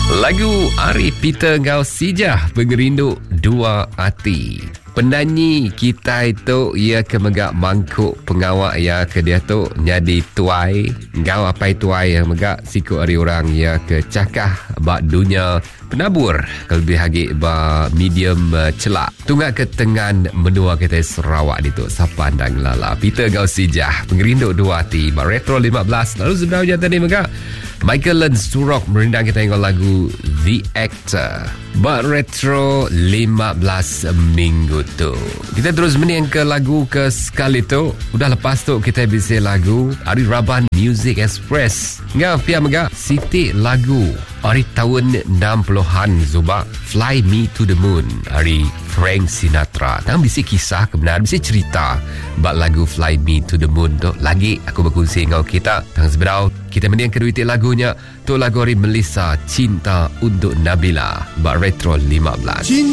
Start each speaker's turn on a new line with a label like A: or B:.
A: Lagu Ari Peter Ngau Sijah Pengerinduk Dua Hati. Penyanyi kita itu ia kemegak mangkuk pengawak ya ke dia tu nyadi tuai ngau apa tuai yang megak siku ari orang ya ke cakah bak dunia penabur lebih hagi ba medium celak tunggak ke tengan menua kita Sarawak itu sapandang lala Peter Ngau Sijah Pengerinduk Dua Hati ba retro 15. Lalu sebenarnya tadi megak Michael Surok merindang kita dengan lagu The Actor ba retro 15 minggu tu. Kita terus meniang ke lagu ke sekali tu. Udah lepas tu kita bisa lagu Ari Raban Music Express. Ngah pia megak Siti lagu Ari tahun 60-an Zuba Fly Me to the Moon Ari Frank Sinatra. Tang bisa kisah kebenaran, bisa cerita bak lagu Fly Me to the Moon tu. Lagi aku berkongsi dengan kita. Tang seberau kita meniang kedua lagunya tu lagu Ari Melissa Cinta untuk Nabila bak retro 15.